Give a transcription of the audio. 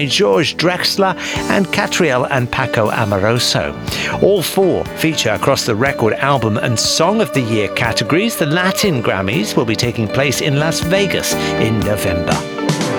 George Drexler, and Catriel and Paco Amoroso. All four feature across the Record, Album and Song of the Year categories. The Latin Grammys will be taking place in Las Vegas in November.